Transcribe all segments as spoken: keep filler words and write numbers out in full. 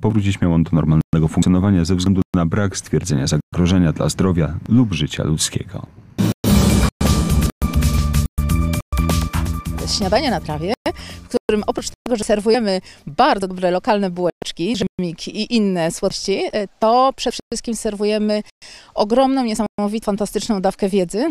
powrócić miał on do normalnego funkcjonowania ze względu na brak stwierdzenia zagrożenia dla zdrowia lub życia ludzkiego. Śniadanie na trawie, w którym oprócz tego, że serwujemy bardzo dobre lokalne bułeczki, dżemik i inne słodkości, to przede wszystkim serwujemy ogromną, niesamowitą, fantastyczną dawkę wiedzy,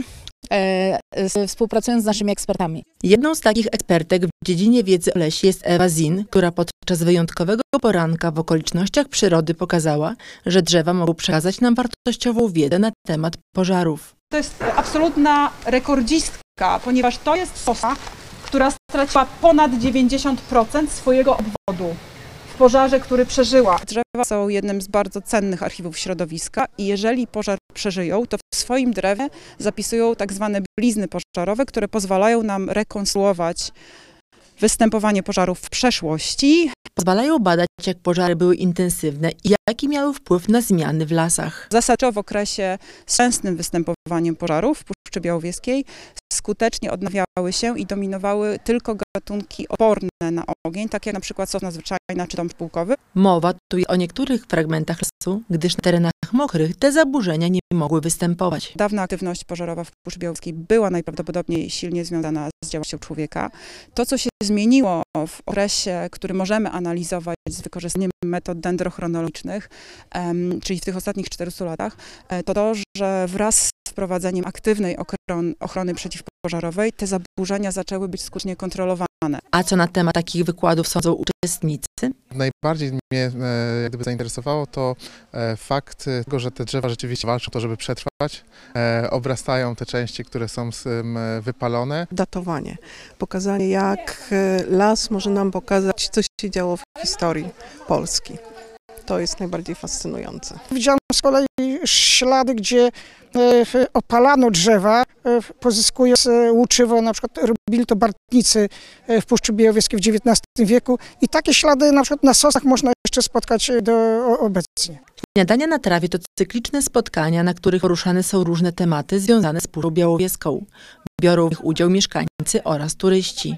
e, współpracując z naszymi ekspertami. Jedną z takich ekspertek w dziedzinie wiedzy o lesie jest Ewa Zin, która podczas wyjątkowego poranka w okolicznościach przyrody pokazała, że drzewa mogą przekazać nam wartościową wiedzę na temat pożarów. To jest absolutna rekordzistka, ponieważ to jest sosa, która straciła ponad dziewięćdziesiąt procent swojego obwodu w pożarze, który przeżyła. Drzewa są jednym z bardzo cennych archiwów środowiska i jeżeli pożar przeżyją, to w swoim drewie zapisują tak zwane blizny pożarowe, które pozwalają nam rekonstruować występowanie pożarów w przeszłości. Pozwalają badać, jak pożary były intensywne i jaki miały wpływ na zmiany w lasach. Zasadniczo w okresie z częstym występowaniem pożarów w Puszczy Białowieskiej skutecznie odnawiały się i dominowały tylko gatunki oporne na ogień, takie jak na przykład sosna zwyczajna czy dąb pułkowy. Mowa tu o niektórych fragmentach lasu, gdyż na terenach mokrych te zaburzenia nie mogły występować. Dawna aktywność pożarowa w Puszczy Białowieskiej była najprawdopodobniej silnie związana z działalnością człowieka. To, co się zmieniło w okresie, który możemy analizować z wykorzystaniem metod dendrochronologicznych, um, czyli w tych ostatnich czterystu latach, to to, że wraz z wprowadzeniem aktywnej ochron, ochrony przeciwpożarowej te zaburzenia zaczęły być skutecznie kontrolowane. A co na temat takich wykładów sądzą uczestnicy? Najbardziej mnie e, jak gdyby zainteresowało to e, fakt tego, że te drzewa rzeczywiście walczą o to, żeby przetrwać. E, obrastają te części, które są z, e, wypalone. Datowanie. Pokazanie, jak las może nam pokazać, co się działo w historii Polski. To jest najbardziej fascynujące. Widziałem z kolei ślady, gdzie e, opalano drzewa, e, pozyskując e, łuczywo, na przykład robili to bartnicy e, w Puszczy Białowieskiej w dziewiętnastym wieku i takie ślady na przykład na sosnach można jeszcze spotkać do, o, obecnie. Śniadania na trawie to cykliczne spotkania, na których poruszane są różne tematy związane z Puszczą Białowieską. Biorą w nich udział mieszkańcy oraz turyści.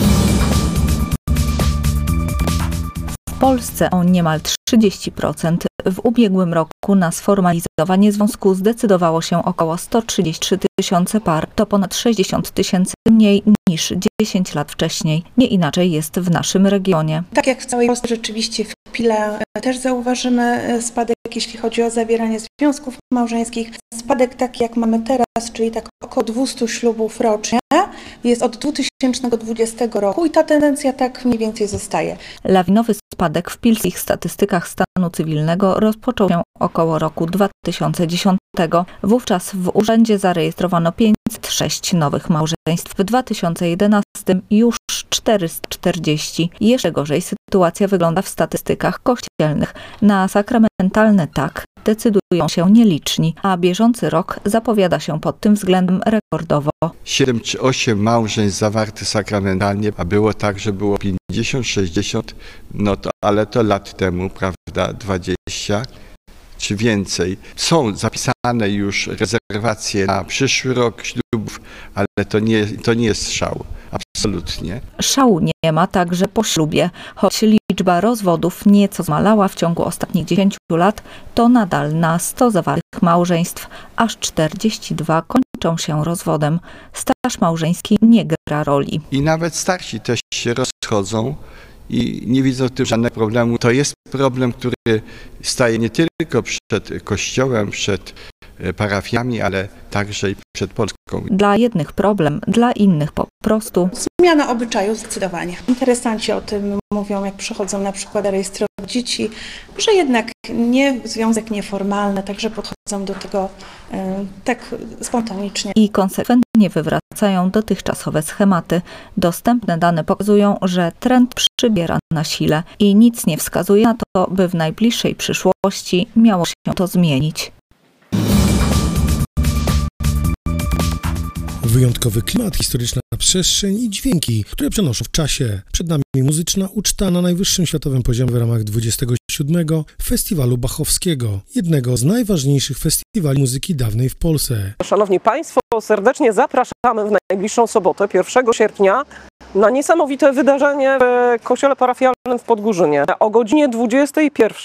W Polsce o niemal trzydzieści procent. W ubiegłym roku na sformalizowanie związku zdecydowało się około sto trzydzieści trzy tysiące par. To ponad sześćdziesiąt tysięcy mniej niż dziesięć lat wcześniej. Nie inaczej jest w naszym regionie. Tak jak w całej Polsce rzeczywiście w Pile też zauważymy spadek, jeśli chodzi o zawieranie związków małżeńskich. Spadek taki jak mamy teraz, czyli tak około dwieście ślubów rocznie, jest od dwa tysiące dwudziestego roku i ta tendencja tak mniej więcej zostaje. Lawinowy spadek w pilskich statystykach stanu cywilnego rozpoczął się około roku dwa tysiące dziesiątego. Wówczas w urzędzie zarejestrowano pięćset sześć nowych małżeństw. W dwa tysiące jedenastym już czterysta czterdzieści. Jeszcze gorzej sytuacja wygląda w statystykach kościelnych. Na sakramentalne tak decydują się nieliczni, a bieżący rok zapowiada się pod tym względem rekordowo. siedem czy osiem małżeństw zawartych sakramentalnie, a było tak, że było pięćdziesiąt, sześćdziesiąt, no to, ale to lat temu, prawda, dwadzieścia czy więcej. Są zapisane już rezerwacje na przyszły rok ślubów, ale to nie, to nie jest szał. Absolutnie. Szału nie ma także po ślubie. Choć liczba rozwodów nieco zmalała w ciągu ostatnich dziesięciu lat, to nadal na sto zawartych małżeństw aż czterdzieści dwa kończą się rozwodem. Staż małżeński nie gra roli. I nawet starsi też się rozchodzą i nie widzą w tym żadnego problemu. To jest problem, który staje nie tylko przed Kościołem, przed parafiami, ale także i przed Polską. Dla jednych problem, dla innych po prostu zmiana obyczaju zdecydowanie. Interesanci o tym mówią, jak przychodzą na przykład rejestrować dzieci, że jednak nie związek nieformalny, także podchodzą do tego e, tak spontanicznie. I konsekwentnie wywracają dotychczasowe schematy. Dostępne dane pokazują, że trend przybiera na sile i nic nie wskazuje na to, by w najbliższej przyszłości miało się to zmienić. Wyjątkowy klimat, historyczna przestrzeń i dźwięki, które przenoszą w czasie. Przed nami muzyczna uczta na najwyższym światowym poziomie w ramach dwudziestego siódmego Festiwalu Bachowskiego, jednego z najważniejszych festiwali muzyki dawnej w Polsce. Szanowni Państwo, serdecznie zapraszamy w najbliższą sobotę, pierwszego sierpnia, na niesamowite wydarzenie w kościele parafialnym w Podgórzynie. O godzinie dwudziestej pierwszej